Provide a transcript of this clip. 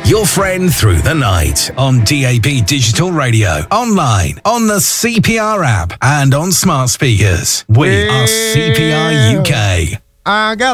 Your friend through the night on DAB Digital Radio, online, on the CPR app, and on smart speakers. We are CPR UK. I got